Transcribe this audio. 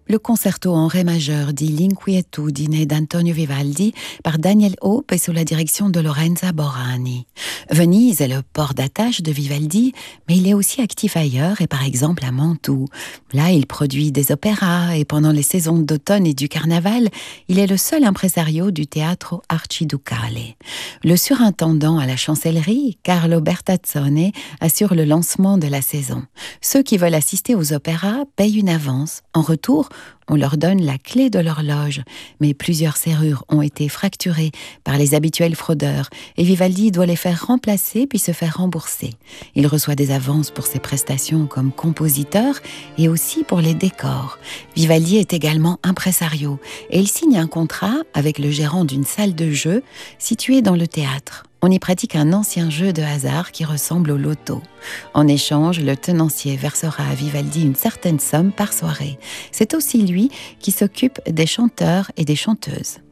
le concerto en ré majeur di L'inquietudine d'Antonio Vivaldi par Daniel Hope et sous la direction de Lorenza Borani. Venise est le port d'attache de Vivaldi, mais il est aussi actif ailleurs et par exemple à Mantoue. Là, il produit des opéras et pendant les saisons d'automne et du carnaval, il est le seul impresario du Teatro Arciducale. Le surintendant à la chancellerie, Carlo Bertazzone, assure le lancement de la saison. Ceux qui veulent assister aux opéras payent une avance. En retour, on leur donne la clé de leur loge, mais plusieurs serrures ont été fracturées par les habituels fraudeurs et Vivaldi doit les faire remplacer puis se faire rembourser. Il reçoit des avances pour ses prestations comme compositeur et aussi pour les décors. Vivaldi est également impresario et il signe un contrat avec le gérant d'une salle de jeu située dans le théâtre. On y pratique un ancien jeu de hasard qui ressemble au loto. En échange, le tenancier versera à Vivaldi une certaine somme par soirée. C'est aussi lui qui s'occupe des chanteurs et des chanteuses.